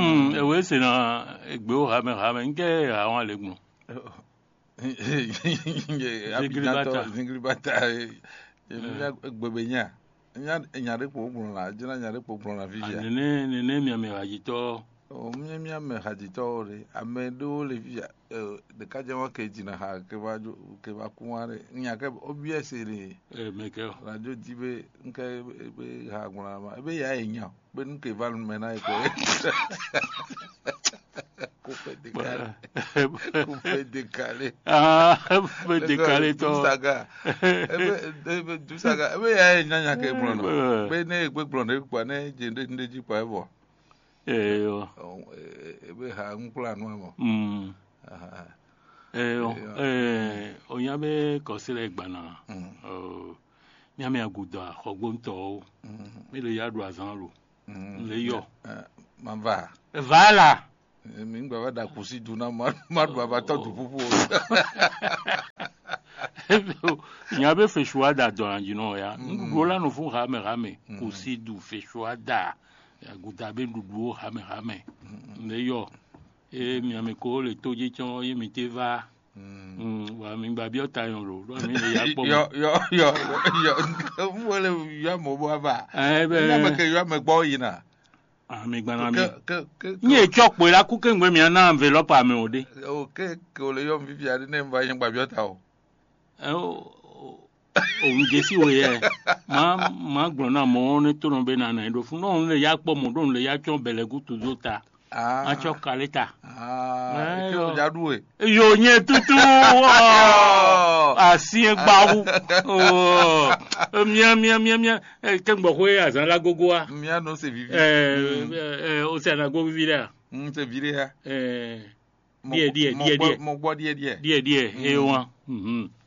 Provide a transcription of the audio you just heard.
ewe se na egbe o ha me nke àwọn alegun Zingribata gbebenya nyare po gbona jina nyare po gbona vivia nene mi ame ajito o mi ame hajito re amedo le vivia de kaje wa ke jina ha ke ba kunware nya ke obvious re meke radio dibe nke be ha gbona ma be ya enya be nke val mena ko Coupe décalé. Ah, coupe décalé to. Saga. Du saga. Ebe ya nyanya ke brono. Be ne egbe brono e kwa ne jende ndeji pa ebo. Yo. Ebe ha nkula no mo. Onya be kosile gbana. Nyame aguda ogbonto. Me le yadu azanlo. Le yo. Mamba. Voilà. Mingba wada kusidu na madu baba to du pupu. Nyabe fechouada dans you ya. Ngola no fu rame kusidu fechouada. Ya gudabe dudu rame. Ndeyo. Miame ko le toje chon yimite va. Wa mingba bi otayon ro. Lo mi le ya po. Yo. Mwele ya mo baba. Ya ke yo me gbo yin na. Mi gbana mi. Ni e chokpo la ku ke ngbe mi na envelope ame ode. O ke le yo vivi ade ne mba yin gba biota o. O mi si we ye. Ma gbona mo ni to no be na na do fun no le ya po mo don le ya chon belegu to zota. A chokaleta. Ke o jaduwe. Yo nye tutu. Asi egbawu. Mia. Ke ngbo ko ya zan la gogo a. Mia no se vivi. O se na go vivi la. Se vivi ha. Die. Mo gbo die. Die. E won.